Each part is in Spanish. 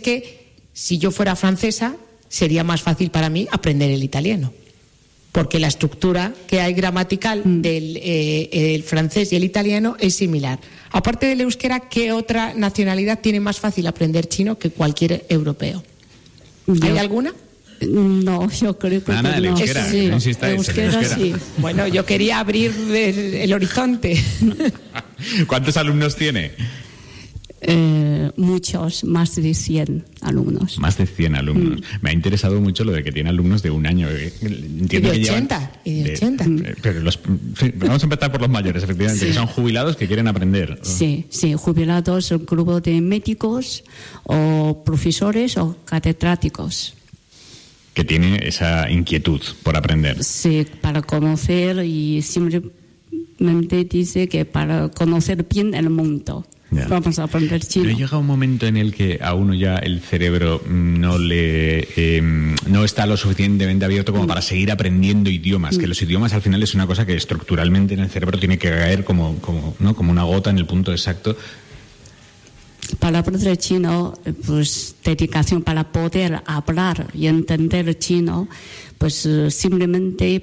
que si yo fuera francesa sería más fácil para mí aprender el italiano, porque la estructura que hay gramatical del el francés y el italiano es similar. Aparte del euskera, ¿qué otra nacionalidad tiene más fácil aprender chino que cualquier europeo? ¿Hay alguna? No, yo creo que Nada, el no. euskera, Sí, no insistáis, el euskera euskera. sí. Bueno, yo quería abrir el horizonte. ¿Cuántos alumnos tiene? Muchos, más de 100 alumnos. Más de 100 alumnos. Me ha interesado mucho lo de que tiene alumnos de un año. Entiendo Y de que 80, y de 80. Pero sí, vamos a empezar por los mayores, efectivamente, Sí. que son jubilados que quieren aprender. Sí, jubilados, un grupo de médicos o profesores o catedráticos. Que tiene esa inquietud por aprender. Sí, para conocer y simplemente dice que para conocer bien el mundo. Ya. Vamos a aprender chino. Pero llega un momento en el que a uno ya el cerebro no está lo suficientemente abierto como para seguir aprendiendo idiomas, que los idiomas al final es una cosa que estructuralmente en el cerebro tiene que caer como una gota en el punto exacto. Para aprender chino, pues dedicación para poder hablar y entender el chino, pues simplemente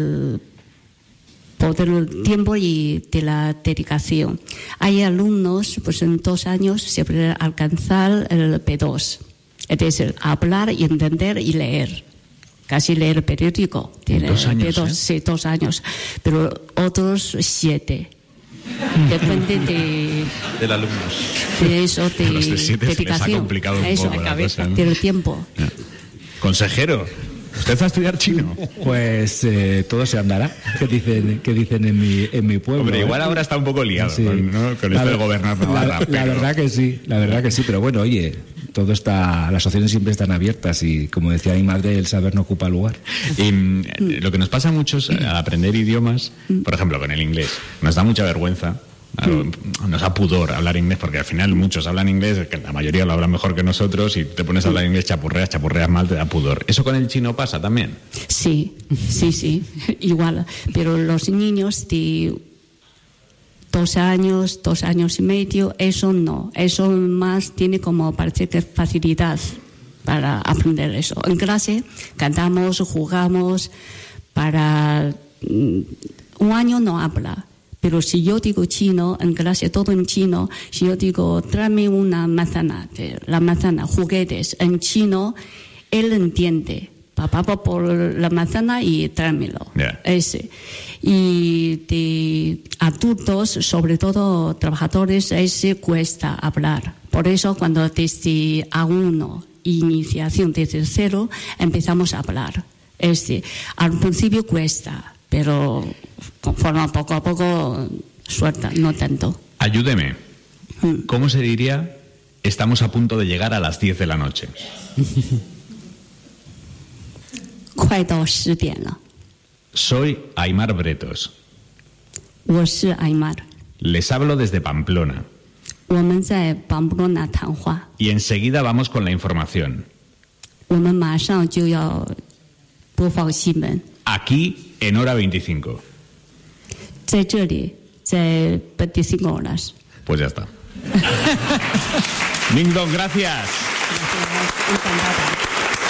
poder el tiempo y de la dedicación. Hay alumnos, pues en 2 años se puede alcanzar el B2, es decir, hablar y entender y leer. Casi leer periódico. Tiene 2 años, B2, sí, 2 años. Pero otros 7. Depende del alumno. de eso, de Los de 7 se les ha dedicación. complicado un Eso, poco la cosa, ¿no? del tiempo. Consejero, ¿usted va a estudiar chino? Pues todo se andará, que dicen en mi pueblo. Hombre, igual ahora está un poco liado Sí. con esto del gobernar Navarra. La verdad que sí, pero bueno, oye, todo está, las opciones siempre están abiertas y como decía mi madre, el saber no ocupa lugar. Y lo que nos pasa a muchos al aprender idiomas, por ejemplo con el inglés, nos da mucha vergüenza, nos da pudor hablar inglés, porque al final muchos hablan inglés, que la mayoría lo hablan mejor que nosotros, y te pones a hablar inglés, chapurreas mal, te da pudor. ¿Eso con el chino pasa también? Sí, igual. Pero los niños de 2 años, 2 años y medio, eso no. Eso más tiene como parece que facilidad para aprender eso. En clase cantamos, jugamos, para 1 año no habla. Pero si yo digo chino, en clase todo en chino, si yo digo, tráeme una manzana, la manzana, juguetes, en chino, él entiende. Papá va por la manzana y tráemelo. Yeah. Ese. Y de adultos, sobre todo trabajadores, ese cuesta hablar. Por eso cuando desde A1, iniciación desde 0, empezamos a hablar. Al principio cuesta, pero conforme poco a poco suelta, no tanto. Ayúdeme. ¿Cómo se diría estamos a punto de llegar a las 10 de la noche? 快到10点了。 Soy Aimar Bretos. 我是 Aimar， Les hablo desde Pamplona. 我们在邦布罗纳谈话， Y enseguida vamos con la información. 我们马上就要播放新闻。 Aquí en hora 25. 在这里，在 25 horas。 Pues ya está. Ding dong, gracias. Encantada.